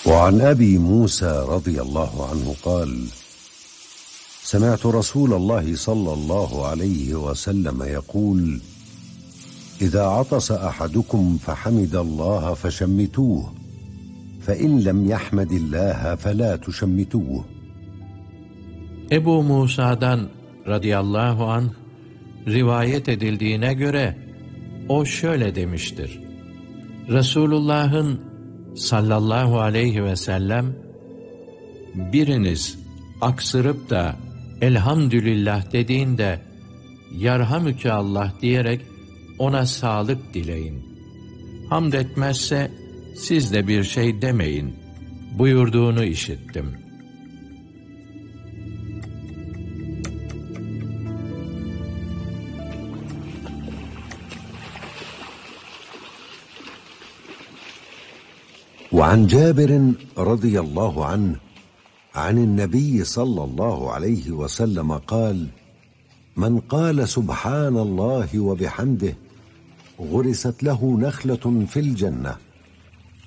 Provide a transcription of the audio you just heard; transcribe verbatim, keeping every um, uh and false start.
وعن أبي موسى رضي الله عنه قال: سمعت رسول الله صلى الله عليه وسلم يقول: إذا عطس أحدكم فحمد الله فشمتوه، فإن لم يحمد الله فلا تشمتوه. Ebu Musa'dan radıyallahu anh rivayet edildiğine göre o şöyle demiştir: Resulullah'ın sallallahu aleyhi ve sellem, biriniz aksırıp da elhamdülillah dediğinde yarhamüke Allah diyerek ona sağlık dileyin. Hamd etmezse siz de bir şey demeyin buyurduğunu işittim. وعن جابر رضي الله عنه عن النبي صلى الله عليه وسلم قال: من قال سبحان الله وبحمده غرست له نخلة في الجنة